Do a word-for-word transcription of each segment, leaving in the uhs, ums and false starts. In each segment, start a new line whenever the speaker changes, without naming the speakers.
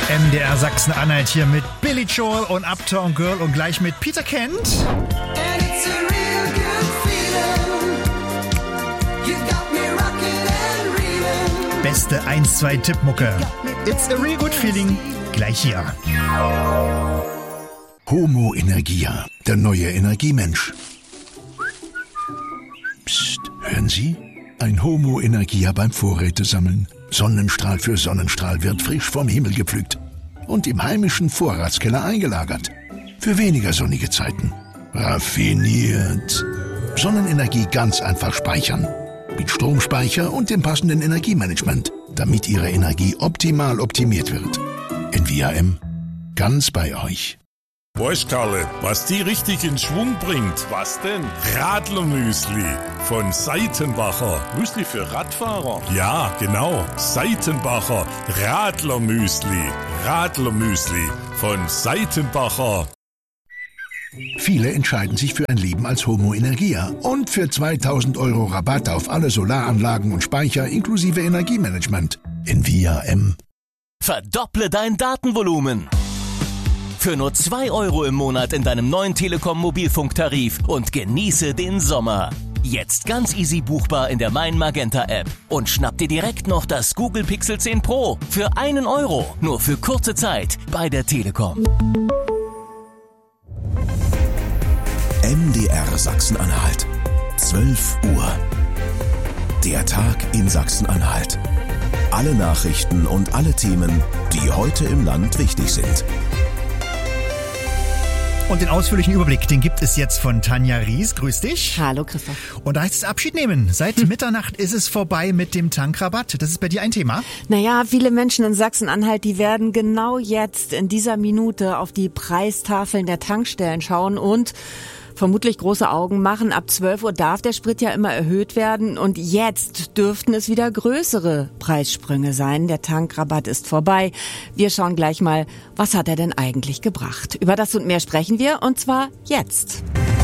M D R Sachsen-Anhalt hier mit Billy Joel und Uptown Girl und gleich mit Peter Kent. Beste eins zwei Tippmucke. It's a real good feeling. Gleich hier.
Homo Energia, der neue Energiemensch. Psst, hören Sie? Ein Homo Energia beim Vorrätesammeln. Sonnenstrahl für Sonnenstrahl wird frisch vom Himmel gepflückt und im heimischen Vorratskeller eingelagert. Für weniger sonnige Zeiten. Raffiniert. Sonnenenergie ganz einfach speichern. Mit Stromspeicher und dem passenden Energiemanagement, damit Ihre Energie optimal optimiert wird. N V A M. Ganz bei euch.
Weißt Karle, was die richtig in Schwung bringt? Was denn? Radlermüsli von Seitenbacher. Müsli für Radfahrer? Ja, genau. Seitenbacher Radlermüsli. Radlermüsli von Seitenbacher.
Viele entscheiden sich für ein Leben als Homo Energia und für zweitausend Euro Rabatt auf alle Solaranlagen und Speicher inklusive Energiemanagement. N V A M.
Verdopple dein Datenvolumen. Für nur zwei Euro im Monat in deinem neuen Telekom-Mobilfunktarif und genieße den Sommer. Jetzt ganz easy buchbar in der Mein Magenta App. Und schnapp dir direkt noch das Google Pixel zehn Pro für einen Euro. Nur für kurze Zeit bei der Telekom.
M D R Sachsen-Anhalt. zwölf Uhr. Der Tag in Sachsen-Anhalt. Alle Nachrichten und alle Themen, die heute im Land wichtig sind.
Und den ausführlichen Überblick, den gibt es jetzt von Tanja Ries. Grüß dich.
Hallo Christoph.
Und da heißt es Abschied nehmen. Seit hm. Mitternacht ist es vorbei mit dem Tankrabatt. Das ist bei dir ein Thema?
Naja, viele Menschen in Sachsen-Anhalt, die werden genau jetzt in dieser Minute auf die Preistafeln der Tankstellen schauen und vermutlich große Augen machen. Ab zwölf Uhr darf der Sprit ja immer erhöht werden und jetzt dürften es wieder größere Preissprünge sein. Der Tankrabatt ist vorbei. Wir schauen gleich mal, was hat er denn eigentlich gebracht? Über das und mehr sprechen wir und zwar jetzt.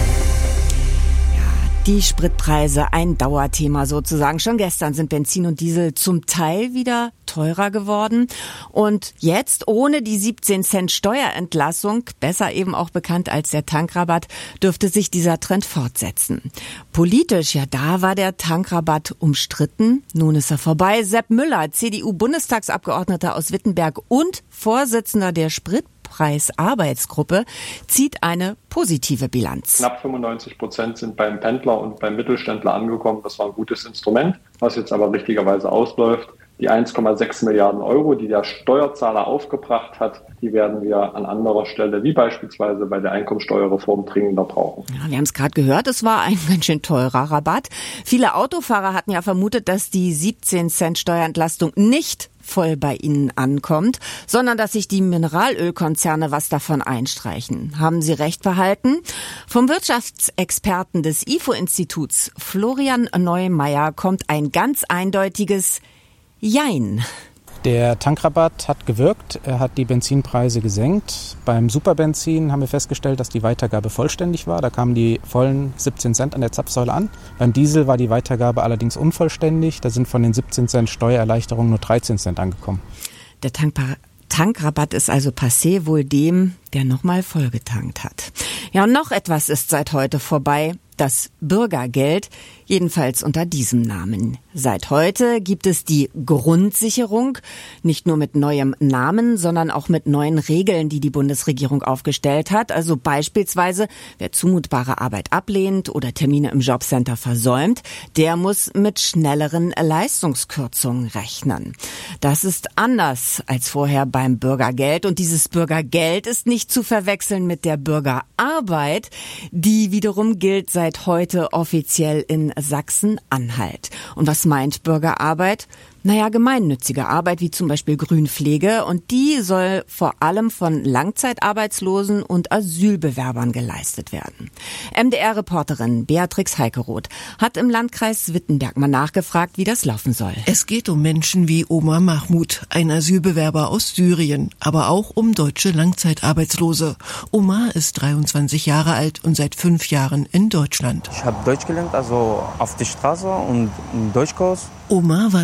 Die Spritpreise, ein Dauerthema sozusagen. Schon gestern sind Benzin und Diesel zum Teil wieder teurer geworden. Und jetzt, ohne die siebzehn Cent Steuerentlassung, besser eben auch bekannt als der Tankrabatt, dürfte sich dieser Trend fortsetzen. Politisch, ja, da war der Tankrabatt umstritten. Nun ist er vorbei. Sepp Müller, C D U-Bundestagsabgeordneter aus Wittenberg und Vorsitzender der Sprit Preisarbeitsgruppe, zieht eine positive Bilanz.
Knapp fünfundneunzig Prozent sind beim Pendler und beim Mittelständler angekommen. Das war ein gutes Instrument, was jetzt aber richtigerweise ausläuft. Die eins Komma sechs Milliarden Euro, die der Steuerzahler aufgebracht hat, die werden wir an anderer Stelle, wie beispielsweise bei der Einkommensteuerreform, dringender brauchen.
Ja, wir haben es gerade gehört, es war ein ganz schön teurer Rabatt. Viele Autofahrer hatten ja vermutet, dass die siebzehn Cent Steuerentlastung nicht voll bei ihnen ankommt, sondern dass sich die Mineralölkonzerne was davon einstreichen. Haben sie recht behalten? Vom Wirtschaftsexperten des I F O-Instituts Florian Neumeier kommt ein ganz eindeutiges Jein.
Der Tankrabatt hat gewirkt, er hat die Benzinpreise gesenkt. Beim Superbenzin haben wir festgestellt, dass die Weitergabe vollständig war. Da kamen die vollen siebzehn Cent an der Zapfsäule an. Beim Diesel war die Weitergabe allerdings unvollständig. Da sind von den siebzehn Cent Steuererleichterung nur dreizehn Cent angekommen.
Der Tankpa- Tankrabatt ist also passé, wohl dem, der nochmal vollgetankt hat. Ja, und noch etwas ist seit heute vorbei. Das Bürgergeld, jedenfalls unter diesem Namen. Seit heute gibt es die Grundsicherung, nicht nur mit neuem Namen, sondern auch mit neuen Regeln, die die Bundesregierung aufgestellt hat. Also beispielsweise, wer zumutbare Arbeit ablehnt oder Termine im Jobcenter versäumt, der muss mit schnelleren Leistungskürzungen rechnen. Das ist anders als vorher beim Bürgergeld. Und dieses Bürgergeld ist nicht zu verwechseln mit der Bürgerarbeit, die wiederum gilt seit Seit heute offiziell in Sachsen-Anhalt. Und was meint Bürgerarbeit? Naja, gemeinnützige Arbeit wie zum Beispiel Grünpflege und die soll vor allem von Langzeitarbeitslosen und Asylbewerbern geleistet werden. M D R-Reporterin Beatrix Heikeroth hat im Landkreis Wittenberg mal nachgefragt, wie das laufen soll.
Es geht um Menschen wie Omar Mahmoud, ein Asylbewerber aus Syrien, aber auch um deutsche Langzeitarbeitslose. Omar ist dreiundzwanzig Jahre alt und seit fünf Jahren in Deutschland.
Ich habe Deutsch gelernt, also auf der Straße und im Deutschkurs.
Omar war zunächst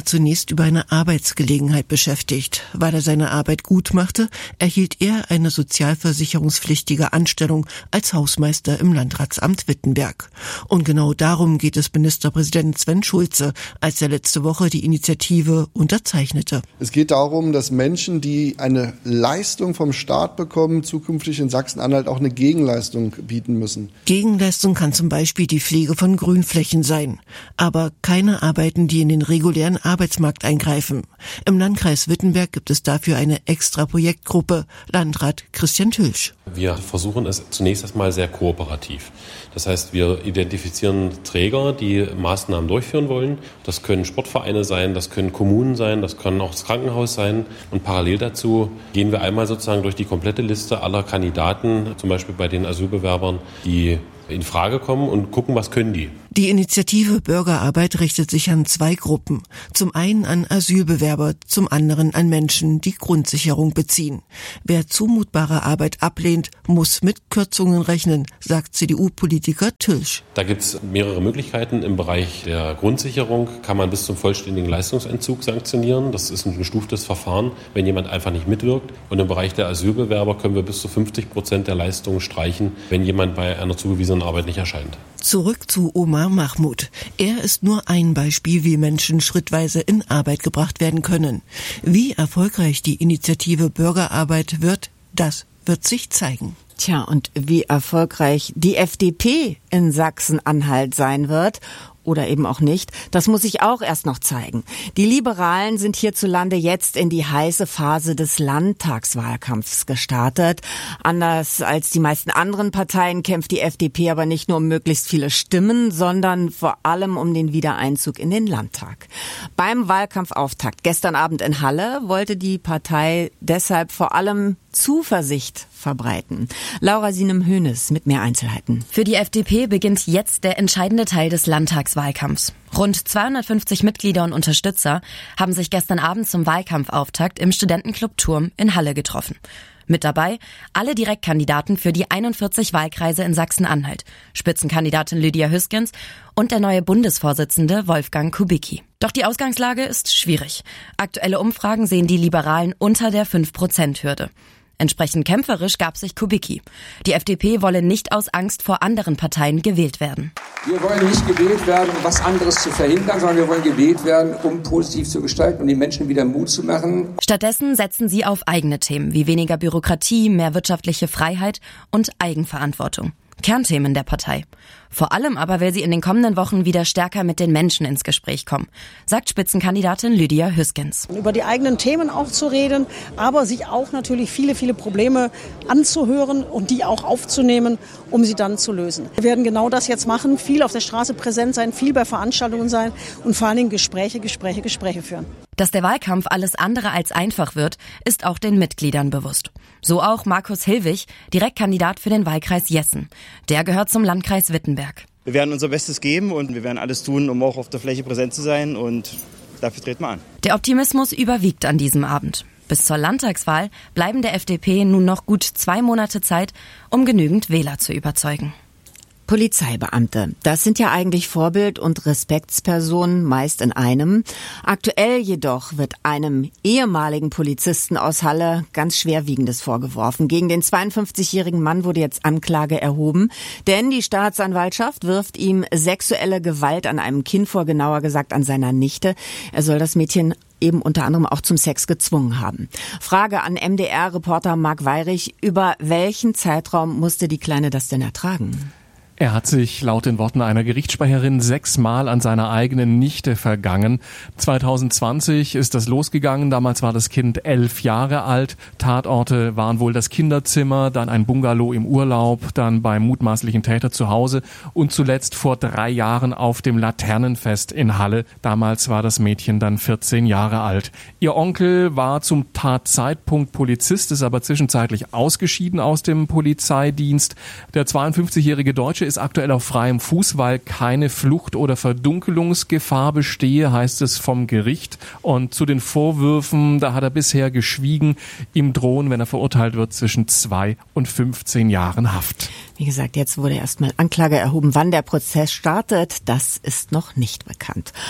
nicht über eine Arbeitsgelegenheit beschäftigt. Weil er seine Arbeit gut machte, erhielt er eine sozialversicherungspflichtige Anstellung als Hausmeister im Landratsamt Wittenberg. Und genau darum geht es Ministerpräsident Sven Schulze, als er letzte Woche die Initiative unterzeichnete.
Es geht darum, dass Menschen, die eine Leistung vom Staat bekommen, zukünftig in Sachsen-Anhalt auch eine Gegenleistung bieten müssen.
Gegenleistung kann zum Beispiel die Pflege von Grünflächen sein, aber keine Arbeiten, die in den regulären Arbeitsmarkt eingreifen. Im Landkreis Wittenberg gibt es dafür eine extra Projektgruppe, Landrat Christian Tülsch.
Wir versuchen es zunächst erstmal sehr kooperativ. Das heißt, wir identifizieren Träger, die Maßnahmen durchführen wollen. Das können Sportvereine sein, das können Kommunen sein, das kann auch das Krankenhaus sein. Und parallel dazu gehen wir einmal sozusagen durch die komplette Liste aller Kandidaten, zum Beispiel bei den Asylbewerbern, die in Frage kommen und gucken, was können die.
Die Initiative Bürgerarbeit richtet sich an zwei Gruppen. Zum einen an Asylbewerber, zum anderen an Menschen, die Grundsicherung beziehen. Wer zumutbare Arbeit ablehnt, muss mit Kürzungen rechnen, sagt C D U-Politiker Tülsch.
Da gibt es mehrere Möglichkeiten. Im Bereich der Grundsicherung kann man bis zum vollständigen Leistungsentzug sanktionieren. Das ist ein gestuftes Verfahren, wenn jemand einfach nicht mitwirkt. Und im Bereich der Asylbewerber können wir bis zu fünfzig Prozent der Leistungen streichen, wenn jemand bei einer zugewiesenen Arbeit nicht erscheint.
Zurück zu Omar Mahmoud. Er ist nur ein Beispiel, wie Menschen schrittweise in Arbeit gebracht werden können. Wie erfolgreich die Initiative Bürgerarbeit wird, das wird sich zeigen.
Tja, und wie erfolgreich die F D P in Sachsen-Anhalt sein wird oder eben auch nicht, das muss sich auch erst noch zeigen. Die Liberalen sind hierzulande jetzt in die heiße Phase des Landtagswahlkampfs gestartet. Anders als die meisten anderen Parteien kämpft die F D P aber nicht nur um möglichst viele Stimmen, sondern vor allem um den Wiedereinzug in den Landtag. Beim Wahlkampfauftakt gestern Abend in Halle wollte die Partei deshalb vor allem Zuversicht verbreiten. Laura Sienem-Hönes mit mehr Einzelheiten.
Für die F D P beginnt jetzt der entscheidende Teil des Landtagswahlkampfs. Rund zweihundertfünfzig Mitglieder und Unterstützer haben sich gestern Abend zum Wahlkampfauftakt im Studentenclub Turm in Halle getroffen. Mit dabei alle Direktkandidaten für die einundvierzig Wahlkreise in Sachsen-Anhalt, Spitzenkandidatin Lydia Hüskens und der neue Bundesvorsitzende Wolfgang Kubicki. Doch die Ausgangslage ist schwierig. Aktuelle Umfragen sehen die Liberalen unter der fünf Prozent Hürde. Entsprechend kämpferisch gab sich Kubicki. Die F D P wolle nicht aus Angst vor anderen Parteien gewählt werden.
Wir wollen nicht gewählt werden, um was anderes zu verhindern, sondern wir wollen gewählt werden, um positiv zu gestalten und den Menschen wieder Mut zu machen.
Stattdessen setzen sie auf eigene Themen wie weniger Bürokratie, mehr wirtschaftliche Freiheit und Eigenverantwortung. Kernthemen der Partei. Vor allem aber will sie in den kommenden Wochen wieder stärker mit den Menschen ins Gespräch kommen, sagt Spitzenkandidatin Lydia Hüskens.
Über die eigenen Themen auch zu reden, aber sich auch natürlich viele, viele Probleme anzuhören und die auch aufzunehmen, um sie dann zu lösen. Wir werden genau das jetzt machen, viel auf der Straße präsent sein, viel bei Veranstaltungen sein und vor allen Dingen Gespräche, Gespräche, Gespräche führen.
Dass der Wahlkampf alles andere als einfach wird, ist auch den Mitgliedern bewusst. So auch Markus Hilwig, Direktkandidat für den Wahlkreis Jessen. Der gehört zum Landkreis Wittenberg.
Wir werden unser Bestes geben und wir werden alles tun, um auch auf der Fläche präsent zu sein, und dafür treten wir an.
Der Optimismus überwiegt an diesem Abend. Bis zur Landtagswahl bleiben der F D P nun noch gut zwei Monate Zeit, um genügend Wähler zu überzeugen.
Polizeibeamte, das sind ja eigentlich Vorbild- und Respektspersonen, meist in einem. Aktuell jedoch wird einem ehemaligen Polizisten aus Halle ganz Schwerwiegendes vorgeworfen. Gegen den zweiundfünfzigjährigen Mann wurde jetzt Anklage erhoben, denn die Staatsanwaltschaft wirft ihm sexuelle Gewalt an einem Kind vor, genauer gesagt an seiner Nichte. Er soll das Mädchen eben unter anderem auch zum Sex gezwungen haben. Frage an M D R-Reporter Marc Weyrich, über welchen Zeitraum musste die Kleine das denn ertragen?
Er hat sich laut den Worten einer Gerichtssprecherin sechsmal an seiner eigenen Nichte vergangen. zwanzig zwanzig ist das losgegangen. Damals war das Kind elf Jahre alt. Tatorte waren wohl das Kinderzimmer, dann ein Bungalow im Urlaub, dann beim mutmaßlichen Täter zu Hause und zuletzt vor drei Jahren auf dem Laternenfest in Halle. Damals war das Mädchen dann vierzehn Jahre alt. Ihr Onkel war zum Tatzeitpunkt Polizist, ist aber zwischenzeitlich ausgeschieden aus dem Polizeidienst. Der zweiundfünfzigjährige Deutsche ist aktuell auf freiem Fuß, weil keine Flucht- oder Verdunkelungsgefahr bestehe, heißt es vom Gericht. Und zu den Vorwürfen, da hat er bisher geschwiegen. Ihm drohen, wenn er verurteilt wird, zwischen zwei und fünfzehn Jahren Haft.
Wie gesagt, jetzt wurde erstmal Anklage erhoben. Wann der Prozess startet, das ist noch nicht bekannt.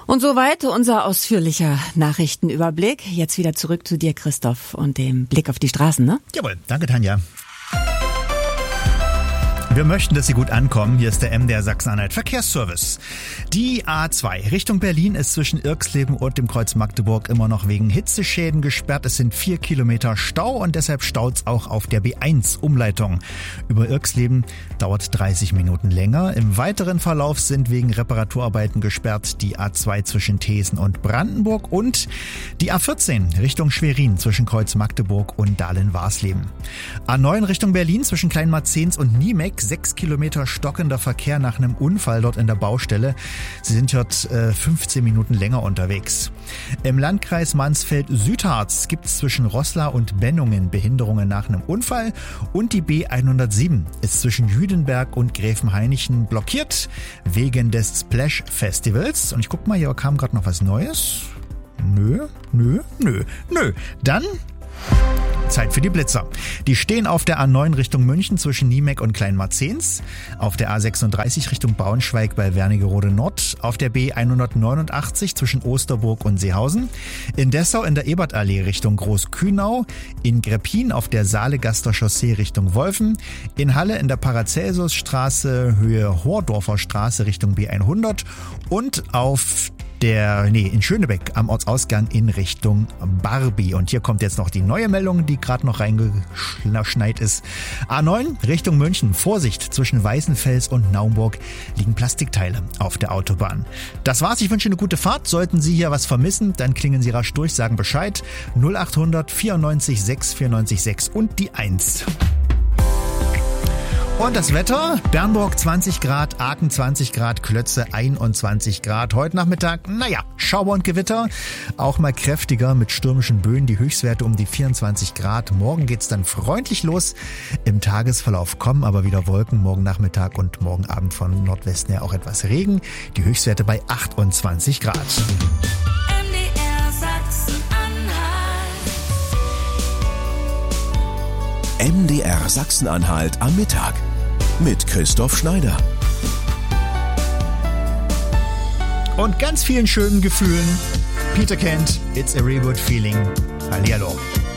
Und soweit unser ausführlicher Nachrichtenüberblick. Jetzt wieder zurück zu dir, Christoph, und dem Blick auf die Straßen, ne?
Jawohl, danke Tanja. Wir möchten, dass Sie gut ankommen. Hier ist der M D R Sachsen-Anhalt Verkehrsservice. Die A zwei Richtung Berlin ist zwischen Irxleben und dem Kreuz Magdeburg immer noch wegen Hitzeschäden gesperrt. Es sind vier Kilometer Stau und deshalb staut's auch auf der B eins Umleitung. Über Irxleben dauert dreißig Minuten länger. Im weiteren Verlauf sind wegen Reparaturarbeiten gesperrt die A zwei zwischen Thesen und Brandenburg und die A vierzehn Richtung Schwerin zwischen Kreuz Magdeburg und Dahlen-Warsleben. A neun Richtung Berlin zwischen Kleinmarzens und Niemek. Sechs Kilometer stockender Verkehr nach einem Unfall dort in der Baustelle. Sie sind dort äh, fünfzehn Minuten länger unterwegs. Im Landkreis Mansfeld-Südharz gibt es zwischen Roßla und Bennungen Behinderungen nach einem Unfall. Und die B hundertsieben ist zwischen Jüdenberg und Gräfenhainichen blockiert wegen des Splash Festivals. Und ich guck mal, hier kam gerade noch was Neues. Nö, nö, nö, nö. Dann Zeit für die Blitzer. Die stehen auf der A neun Richtung München zwischen Niemek und Kleinmarzens, auf der A sechsunddreißig Richtung Braunschweig bei Wernigerode Nord, auf der B hundertneunundachtzig zwischen Osterburg und Seehausen, in Dessau in der Ebertallee Richtung Großkühnau, in Greppin auf der Saalegaster Chaussee Richtung Wolfen, in Halle in der Paracelsusstraße Höhe Hordorfer Straße Richtung B hundert und auf Der, nee, in Schönebeck am Ortsausgang in Richtung Barbie. Und hier kommt jetzt noch die neue Meldung, die gerade noch reingeschneit ist. A neun Richtung München. Vorsicht, zwischen Weißenfels und Naumburg liegen Plastikteile auf der Autobahn. Das war's. Ich wünsche eine gute Fahrt. Sollten Sie hier was vermissen, dann klingen Sie rasch durch, sagen Bescheid. null achthundert vierundneunzig sechs vierundneunzig sechs und die eins. Und das Wetter, Bernburg zwanzig Grad, Aachen zwanzig Grad, Klötze einundzwanzig Grad. Heute Nachmittag, naja, Schauer und Gewitter, auch mal kräftiger mit stürmischen Böen, die Höchstwerte um die vierundzwanzig Grad. Morgen geht's dann freundlich los. Im Tagesverlauf kommen aber wieder Wolken, morgen Nachmittag und morgen Abend von Nordwesten her auch etwas Regen. Die Höchstwerte bei achtundzwanzig Grad.
M D R Sachsen-Anhalt am Mittag mit Christoph Schneider.
Und ganz vielen schönen Gefühlen. Peter Kent, It's a Real Good Feeling. Hallihallo.